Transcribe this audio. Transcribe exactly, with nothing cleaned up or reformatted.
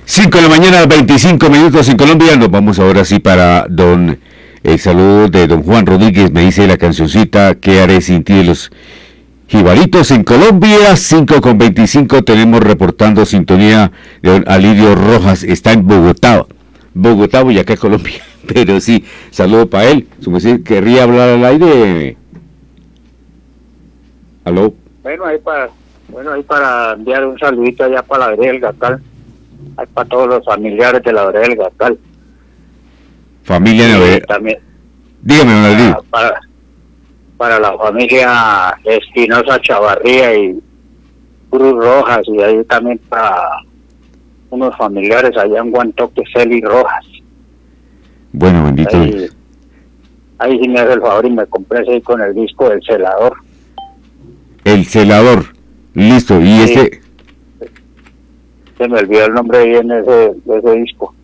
cinco de la mañana, veinticinco minutos en Colombia. Nos vamos ahora sí para don, el saludo de don Juan Rodríguez. Me dice la cancioncita ¿Qué haré sin ti? De los Jibaritos en Colombia. Cinco con veinticinco. Tenemos reportando sintonía de don Alirio Rojas. Está en Bogotá. Bogotá, Boyacá, Colombia. Pero sí, saludo para él. Su merced, ¿querría hablar al aire? ¿Aló? Bueno, ahí para, bueno, ahí para enviar un saludito allá para la vereda del Gatal. Ahí para todos los familiares de la vereda del Gatal. Familia en la vereda. También. Dígame, don Alirio. Para, para, para la familia Espinosa Chavarría y Cruz Rojas, y ahí también para unos familiares allá en Guantoque, Celi Rojas. Bueno, bendito ahí, Dios. Ahí sí me hace el favor y me compré ese con el disco del Celador. El Celador. Listo. Y sí. este... Se me olvidó el nombre bien de ese, de ese disco.